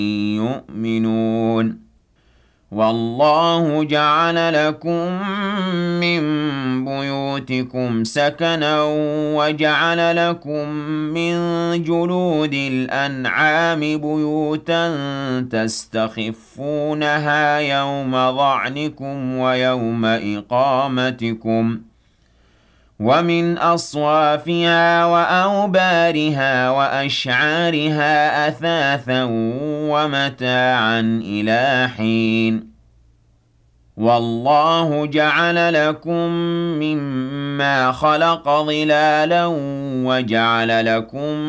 يؤمنون والله جعل لكم من بيوتكم سكنا وجعل لكم من جلود الأنعام بيوتا تستخفونها يوم ظعنكم ويوم إقامتكم ومن أصوافها وأوبارها وأشعارها أثاثا ومتاعا إلى حين والله جعل لكم مما خلق ظلالا وجعل لكم